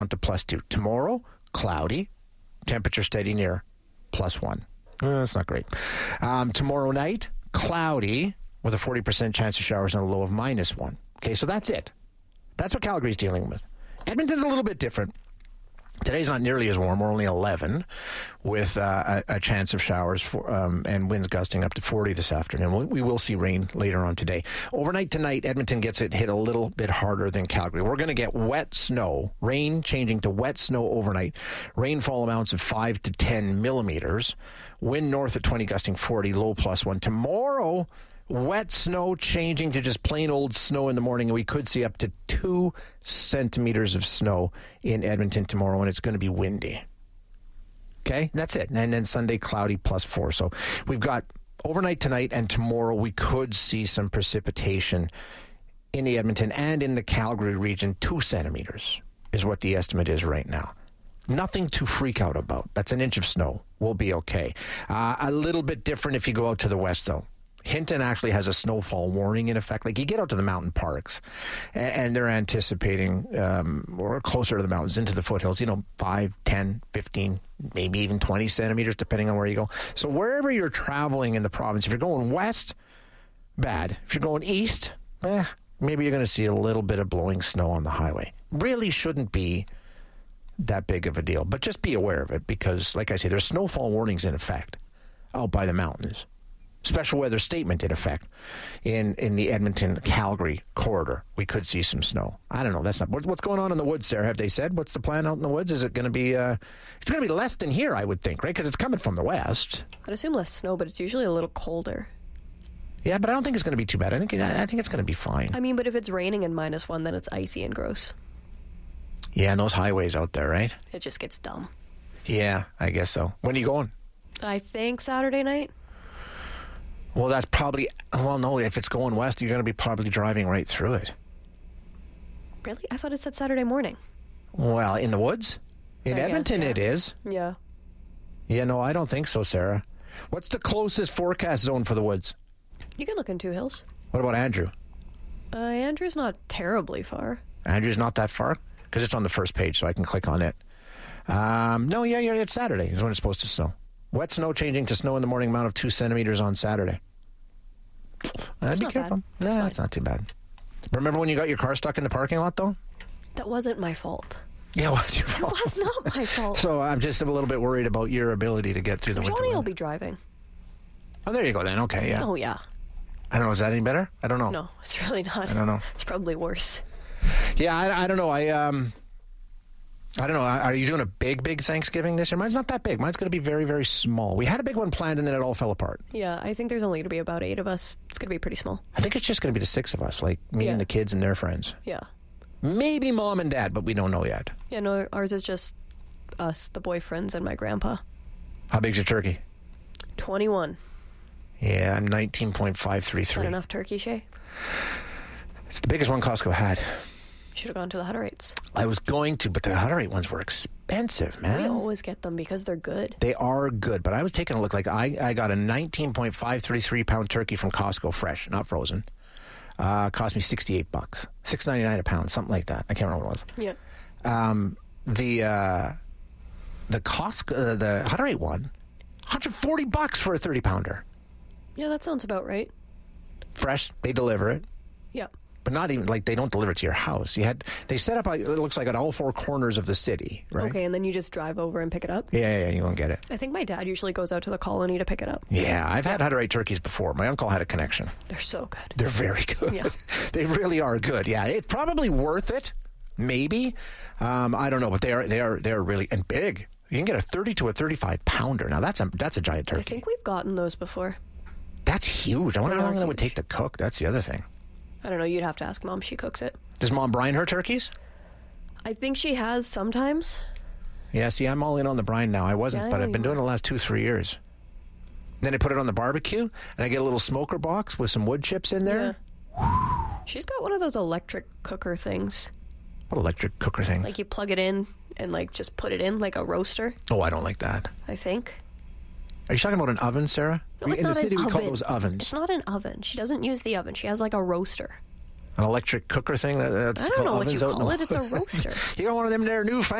to +2. Tomorrow, cloudy, temperature steady near +1. That's not great. Tomorrow night, cloudy with a 40% chance of showers and a low of -1. Okay, so that's it. That's what Calgary's dealing with. Edmonton's a little bit different. Today's not nearly as warm. We're only 11 with a chance of showers and winds gusting up to 40 this afternoon. We will see rain later on today. Overnight tonight, Edmonton gets it hit a little bit harder than Calgary. We're going to get wet snow, rain changing to wet snow overnight. Rainfall amounts of 5 to 10 millimeters. Wind north at 20, gusting 40, low +1. Tomorrow, wet snow changing to just plain old snow in the morning, and we could see up to 2 centimeters of snow in Edmonton tomorrow, and it's going to be windy. Okay, that's it. And then Sunday, cloudy, +4. So we've got overnight tonight and tomorrow, we could see some precipitation in the Edmonton and in the Calgary region. 2 centimeters is what the estimate is right now. Nothing to freak out about. That's an inch of snow. We'll be okay. A little bit different if you go out to the west, though. Hinton actually has a snowfall warning in effect. Like, you get out to the mountain parks, and they're anticipating, or closer to the mountains, into the foothills, 5, 10, 15, maybe even 20 centimeters, depending on where you go. So wherever you're traveling in the province, if you're going west, bad. If you're going east, maybe you're going to see a little bit of blowing snow on the highway. Really shouldn't be that big of a deal. But just be aware of it because, like I say, there's snowfall warnings in effect out by the mountains. Special weather statement in effect in the Edmonton-Calgary corridor. We could see some snow. I don't know. That's not what's going on in the woods, Sarah. Have they said what's the plan out in the woods? Is it going to be? It's going to be less than here, I would think, right? Because it's coming from the west. I'd assume less snow, but it's usually a little colder. Yeah, but I don't think it's going to be too bad. I think it's going to be fine. I mean, but if it's raining and -1, then it's icy and gross. Yeah, and those highways out there, right? It just gets dumb. Yeah, I guess so. When are you going? I think Saturday night. Well, that's probably... Well, no, if it's going west, you're going to be probably driving right through it. Really? I thought it said Saturday morning. Well, in the woods? In Edmonton, it is. Yeah. Yeah, no, I don't think so, Sarah. What's the closest forecast zone for the woods? You can look in Two Hills. What about Andrew? Andrew's not terribly far. Andrew's not that far? Because it's on the first page, so I can click on it. No, yeah, it's Saturday is when it's supposed to snow. Wet snow changing to snow in the morning, amount of 2 centimeters on Saturday. Be careful. No, that's not too bad. Remember when you got your car stuck in the parking lot, though? That wasn't my fault. Yeah, it was your fault. That was not my fault. So I'm just a little bit worried about your ability to get through the winter. Johnny will be driving. Oh, there you go then. Okay, yeah. Oh, yeah. I don't know. Is that any better? I don't know. No, it's really not. I don't know. It's probably worse. Yeah, I don't know. I don't know. Are you doing a big Thanksgiving this year? Mine's not that big. Mine's going to be very, very small. We had a big one planned, and then it all fell apart. Yeah, I think there's only going to be about 8 of us. It's going to be pretty small. I think it's just going to be the 6 of us, like me and the kids and their friends. Yeah. Maybe Mom and Dad, but we don't know yet. Yeah, no, ours is just us, the boyfriends, and my grandpa. How big's your turkey? 21. Yeah, I'm 19.533. Is that enough turkey, Shay? It's the biggest one Costco had. Should have gone to the Hutterites. I was going to, but the Hutterite ones were expensive, man. We always get them because they're good. They are good, but I was taking a look. Like I got a 19.533 pound turkey from Costco, fresh, not frozen. Cost me $68, $6.99 a pound, something like that. I can't remember what it was. Yeah. The Costco, the Hutterite one, $140 for a 30 pounder. Yeah, that sounds about right. Fresh, they deliver it. Yeah. But not even, like, they don't deliver it to your house. They set up, it looks like, at all 4 corners of the city, right? Okay, and then you just drive over and pick it up? Yeah, you won't get it. I think my dad usually goes out to the colony to pick it up. Yeah, I've had Hutterite turkeys before. My uncle had a connection. They're so good. They're very good. Yeah. They really are good. Yeah, it's probably worth it. Maybe. I don't know, but they are really, and big. You can get a 30 to a 35 pounder. Now, that's a giant turkey. I think we've gotten those before. That's huge. I wonder how long that would take to cook. That's the other thing. I don't know. You'd have to ask Mom. She cooks it. Does Mom brine her turkeys? I think she has sometimes. Yeah, see, I'm all in on the brine now. I wasn't, but I've been doing it the last 2-3 years. Then I put it on the barbecue, and I get a little smoker box with some wood chips in there. Yeah. She's got one of those electric cooker things. What electric cooker things? Like you plug it in and like just put it in like a roaster. Oh, I don't like that. I think. Are you talking about an oven, Sarah? No, in the city, we call those ovens. It's not an oven. She doesn't use the oven. She has like a roaster. An electric cooker thing? That's I don't know what you ovens out in call the- it. It's a roaster. You got one of them there new